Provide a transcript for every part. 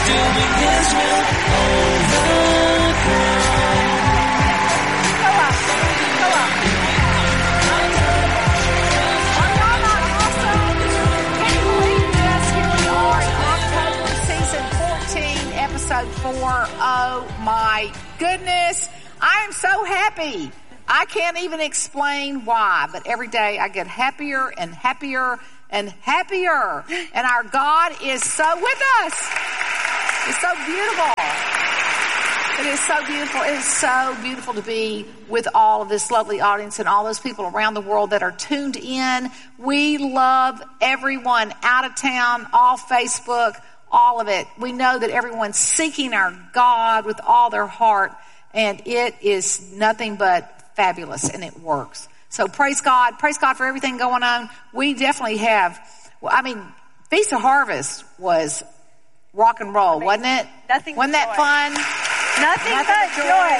doing His will all the time. Go up. Go up. Are y'all not awesome? Can you believe this? Here we are in October, season 14, episode 4. Oh my goodness. I am so happy. I can't even explain why, but every day I get happier and happier and happier. And our God is so with us. It's so beautiful. It is so beautiful. It is so beautiful to be with all of this lovely audience and all those people around the world that are tuned in. We love everyone out of town, all Facebook, all of it. We know that everyone's seeking our God with all their heart, and it is nothing but fabulous, and it works. So praise God for everything going on. We definitely have, Feast of Harvest was rock and roll, wasn't it? Nothing wasn't that joy. fun? Nothing but joy.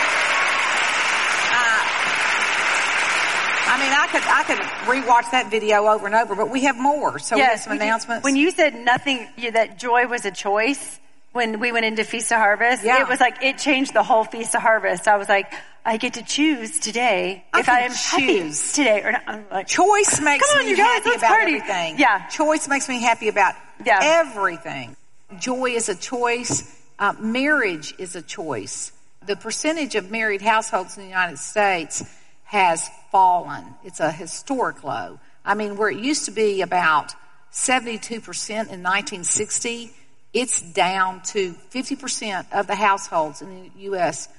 I could rewatch that video over and over, but we have more. So we have some announcements. When you said that joy was a choice, when we went into Feast of Harvest, it was like, it changed the whole Feast of Harvest. I was like, I get to choose today if I am happy today or not. I'm like, choice makes me happy about everything. Yeah. Choice makes me happy about everything. Joy is a choice. Marriage is a choice. The percentage of married households in the United States has fallen. It's a historic low. Where it used to be about 72% in 1960, it's down to 50% of the households in the U.S.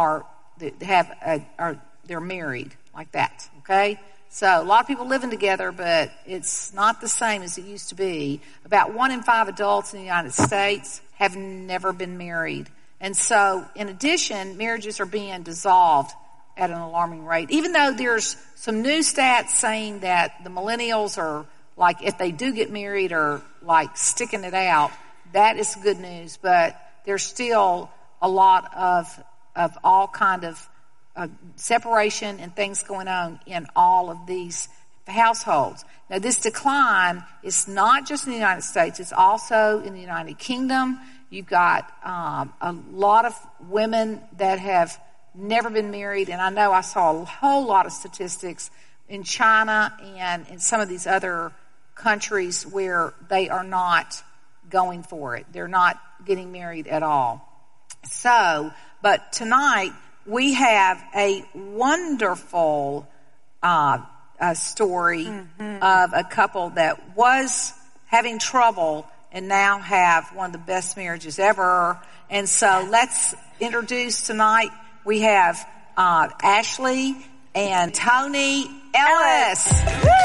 they're married like that. Okay, so a lot of people living together, but it's not the same as it used to be. About 1 in 5 adults in the United States have never been married, and so in addition, marriages are being dissolved at an alarming rate. Even though there's some new stats saying that the millennials are like, if they do get married, are like sticking it out. That is good news, but there's still a lot of all kind of separation and things going on in all of these households. Now, this decline is not just in the United States; it's also in the United Kingdom. You've got a lot of women that have never been married, and I know I saw a whole lot of statistics in China and in some of these other countries where they are not going for it. They're not getting married at all. So, but tonight we have a wonderful story of a couple that was having trouble and now have one of the best marriages ever. And so let's introduce tonight. We have Ashley and Tony Ellis.